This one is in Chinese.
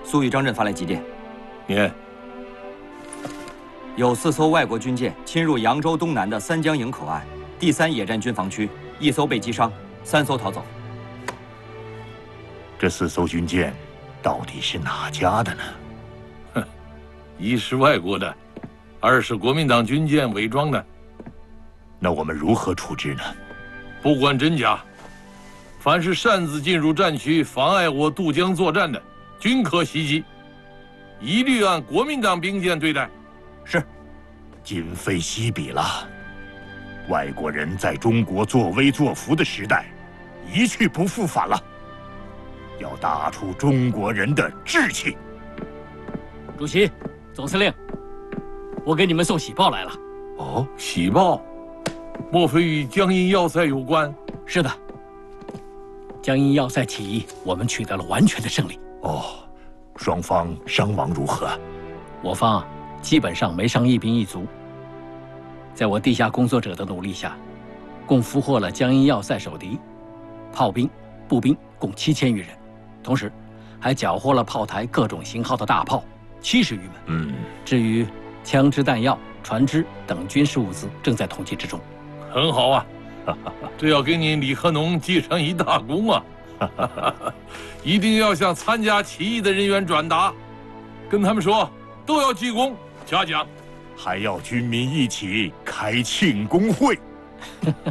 苏豫章镇发来急电， 念。 有4艘外国军舰侵入扬州东南的三江营口岸第3野战军防区，1艘被击伤，3艘逃走。 这4艘军舰到底是哪家的呢？ 哼，一是外国的，二是国民党军舰伪装的。 那我们如何处置呢？ 不管真假，凡是擅自进入战区妨碍我渡江作战的，均可袭击，一律按国民党兵舰对待。 是。 今非昔比了，外国人在中国作威作福的时代，一去不复返了。要打出中国人的志气。 主席，总司令，我给你们送喜报来了。 哦，喜报？莫非与江阴要塞有关？ 是的，江阴要塞起义，我们取得了完全的胜利。 哦，双方伤亡如何？ 我方基本上没伤一兵一卒。在我地下工作者的努力下，共俘获了江阴要塞守敌、炮兵、步兵共7000余人，同时还缴获了炮台各种型号的大炮70余门。至于枪支弹药、船只等军事物资，正在统计之中。 很好啊，这要给你李克农记上一大功啊！一定要向参加起义的人员转达，跟他们说都要记功嘉奖， 还要军民一起开庆功会。